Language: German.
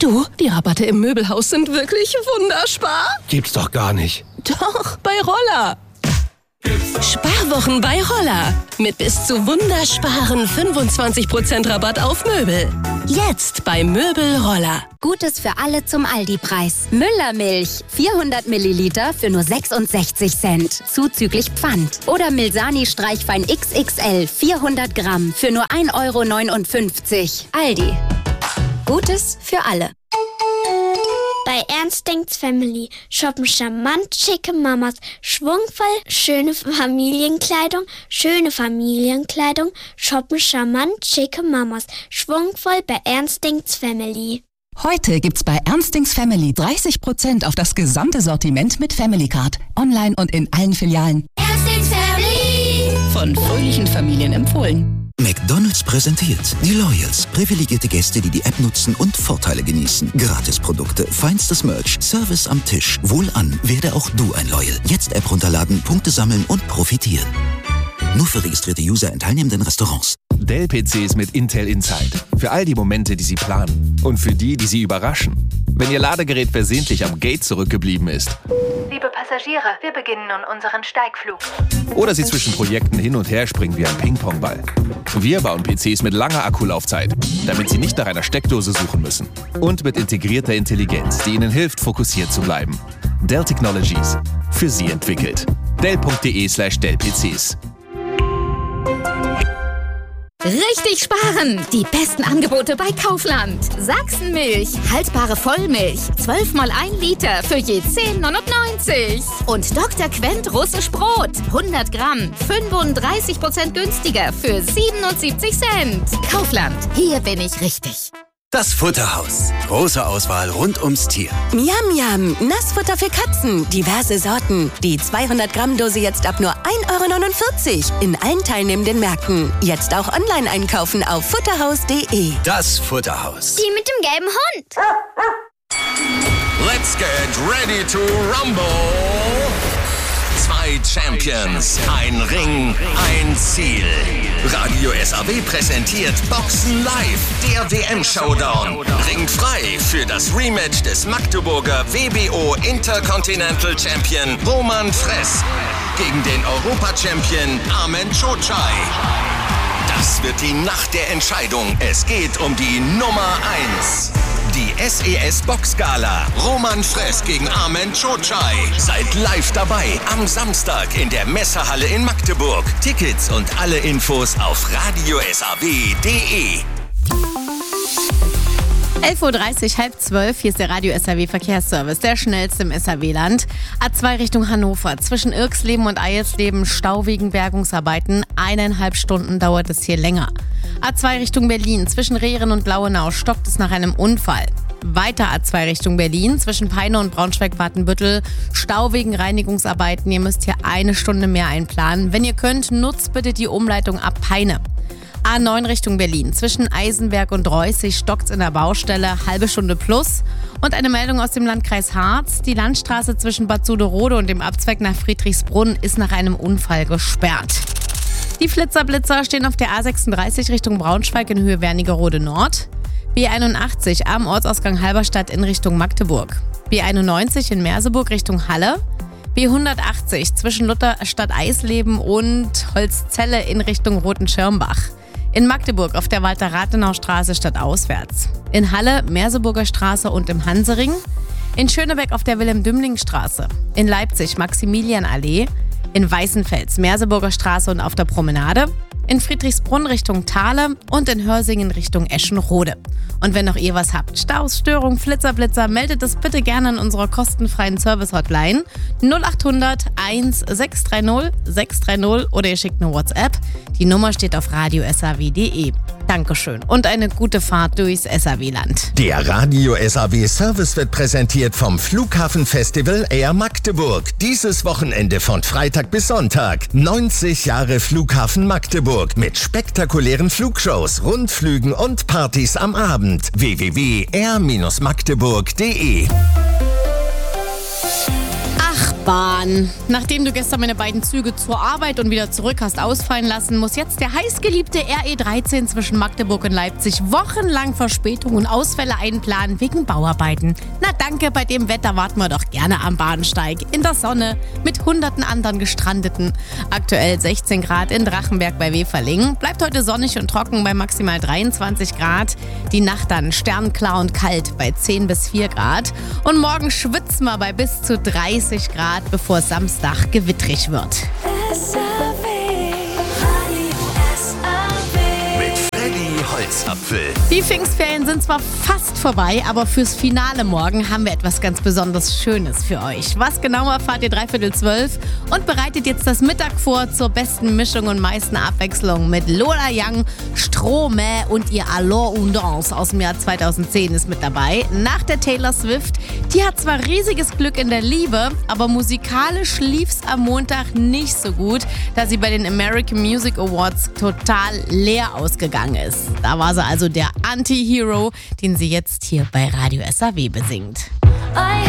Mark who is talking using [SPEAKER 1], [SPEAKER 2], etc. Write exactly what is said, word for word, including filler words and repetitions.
[SPEAKER 1] Du, die Rabatte im Möbelhaus sind wirklich wunderspar.
[SPEAKER 2] Gibt's doch gar nicht.
[SPEAKER 1] Doch, bei Roller. Sparwochen bei Roller. Mit bis zu wundersparen fünfundzwanzig Prozent Rabatt auf Möbel. Jetzt bei Möbel Roller.
[SPEAKER 3] Gutes für alle zum Aldi-Preis. Müllermilch. vierhundert Milliliter für nur sechsundsechzig Cent. Zuzüglich Pfand. Oder Milsani Streichfein X X L vierhundert Gramm für nur ein Euro neunundfünfzig. Aldi. Gutes für alle.
[SPEAKER 4] Bei Ernst denkt's Family shoppen charmant schicke Mamas, schwungvoll schöne Familienkleidung, schöne Familienkleidung, shoppen charmant schicke Mamas, schwungvoll bei Ernst denkt's Family.
[SPEAKER 5] Heute gibt's bei Ernst denkt's Family dreißig Prozent auf das gesamte Sortiment mit Family Card. Online und in allen Filialen.
[SPEAKER 4] Ernst denkt's Family.
[SPEAKER 5] Von fröhlichen Familien empfohlen.
[SPEAKER 6] McDonald's präsentiert die Loyals. Privilegierte Gäste, die die App nutzen und Vorteile genießen. Gratisprodukte, feinstes Merch, Service am Tisch. Wohlan, werde auch du ein Loyal. Jetzt App runterladen, Punkte sammeln und profitieren. Nur für registrierte User in teilnehmenden Restaurants.
[SPEAKER 2] Dell-P Cs mit Intel Inside. Für all die Momente, die Sie planen. Und für die, die Sie überraschen. Wenn Ihr Ladegerät versehentlich am Gate zurückgeblieben ist.
[SPEAKER 7] Liebe Passagiere, wir beginnen nun unseren Steigflug.
[SPEAKER 2] Oder Sie zwischen Projekten hin und her springen wie ein Ping-Pong-Ball. Wir bauen P Cs mit langer Akkulaufzeit, damit Sie nicht nach einer Steckdose suchen müssen. Und mit integrierter Intelligenz, die Ihnen hilft, fokussiert zu bleiben. Dell Technologies. Für Sie entwickelt. Dell.de slash Dell-PCs.
[SPEAKER 8] Richtig sparen! Die besten Angebote bei Kaufland. Sachsenmilch, haltbare Vollmilch, zwölf mal ein Liter für je zehn neunundneunzig. Und Doktor Quent russisch Brot, hundert Gramm, fünfunddreißig Prozent günstiger für siebenundsiebzig Cent. Kaufland, hier bin ich richtig.
[SPEAKER 9] Das Futterhaus. Große Auswahl rund ums Tier.
[SPEAKER 10] Miam, miam. Nassfutter für Katzen. Diverse Sorten. Die zweihundert Gramm Dose jetzt ab nur ein Euro neunundvierzig. In allen teilnehmenden Märkten. Jetzt auch online einkaufen auf futterhaus punkt de.
[SPEAKER 9] Das Futterhaus.
[SPEAKER 4] Die mit dem gelben Hund.
[SPEAKER 11] Let's get ready to rumble. Zwei Champions, ein Ring, ein Ziel. Radio S A W präsentiert Boxen Live, der W M-Showdown. Ringt frei für das Rematch des Magdeburger W B O Intercontinental Champion Roman Fress gegen den Europa-Champion Armen Čočaj. Das wird die Nacht der Entscheidung. Es geht um die Nummer eins. Die S E S Boxgala. Roman Fress gegen Armen Čočaj. Seid live dabei am Samstag in der Messehalle in Magdeburg. Tickets und alle Infos auf radio s a w punkt de.
[SPEAKER 12] elf Uhr dreißig, halb zwölf, hier ist der Radio S A W Verkehrsservice, der schnellste im S A W-Land. A zwei Richtung Hannover, zwischen Irksleben und Eilsleben Stau wegen Bergungsarbeiten. Eineinhalb Stunden dauert es hier länger. A zwei Richtung Berlin, zwischen Rehren und Blauenau stockt es nach einem Unfall. Weiter A zwei Richtung Berlin, zwischen Peine und Braunschweig-Watenbüttel. Stau wegen Reinigungsarbeiten, ihr müsst hier eine Stunde mehr einplanen. Wenn ihr könnt, nutzt bitte die Umleitung ab Peine. A neun Richtung Berlin. Zwischen Eisenberg und Reußig stockt's in der Baustelle, halbe Stunde plus. Und eine Meldung aus dem Landkreis Harz. Die Landstraße zwischen Bad Suderode und dem Abzweig nach Friedrichsbrunn ist nach einem Unfall gesperrt. Die Flitzerblitzer stehen auf der A sechsunddreißig Richtung Braunschweig in Höhe Wernigerode Nord. B einundachtzig am Ortsausgang Halberstadt in Richtung Magdeburg. B einundneunzig in Merseburg Richtung Halle. B hundertachtzig zwischen Lutherstadt Eisleben und Holzzelle in Richtung Rotenschirmbach. In Magdeburg auf der Walter-Rathenau-Straße stadtauswärts. In Halle, Merseburger Straße und im Hansering. In Schönebeck auf der Wilhelm-Dümling-Straße. In Leipzig Maximilianallee. In Weißenfels Merseburger Straße und auf der Promenade. In Friedrichsbrunn Richtung Thale und in Hörsingen Richtung Eschenrode. Und wenn noch ihr was habt, Staus, Störung, Flitzerblitzer, meldet es bitte gerne an unserer kostenfreien Service-Hotline null achthundert eins sechs drei null sechs drei null oder ihr schickt eine WhatsApp. Die Nummer steht auf radio s a w punkt de. Dankeschön und eine gute Fahrt durchs S A W-Land.
[SPEAKER 13] Der Radio S A W-Service wird präsentiert vom Flughafenfestival Air Magdeburg. Dieses Wochenende von Freitag bis Sonntag. neunzig Jahre Flughafen Magdeburg mit spektakulären Flugshows, Rundflügen und Partys am Abend. w w w punkt air Bindestrich magdeburg punkt de
[SPEAKER 12] Bahn. Nachdem du gestern meine beiden Züge zur Arbeit und wieder zurück hast ausfallen lassen, muss jetzt der heißgeliebte R E dreizehn zwischen Magdeburg und Leipzig wochenlang Verspätung und Ausfälle einplanen wegen Bauarbeiten. Na danke, bei dem Wetter warten wir doch gerne am Bahnsteig. In der Sonne, mit hunderten anderen Gestrandeten. Aktuell sechzehn Grad in Drachenberg bei Weferling. Bleibt heute sonnig und trocken bei maximal dreiundzwanzig Grad. Die Nacht dann sternklar und kalt bei zehn bis vier Grad. Und morgen schwitzen wir bei bis zu dreißig Grad, bevor Samstag gewittrig wird.
[SPEAKER 11] Holzapfel.
[SPEAKER 12] Die Pfingstferien sind zwar fast vorbei, aber fürs Finale morgen haben wir etwas ganz besonders Schönes für euch. Was genau erfahrt ihr dreiviertel zwölf und bereitet jetzt das Mittag vor zur besten Mischung und meisten Abwechslung mit Lola Young, Stromae und ihr Alors und Danse aus dem Jahr zweitausendzehn ist mit dabei. Nach der Taylor Swift, die hat zwar riesiges Glück in der Liebe, aber musikalisch lief's am Montag nicht so gut, da sie bei den American Music Awards total leer ausgegangen ist. Da war sie also der Anti-Hero, den sie jetzt hier bei Radio S A W besingt.